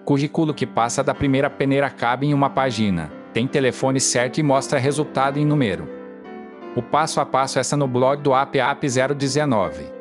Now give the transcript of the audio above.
Currículo que passa da primeira peneira cabe em uma página, tem telefone certo e mostra resultado em número. O passo a passo está no blog do App 019.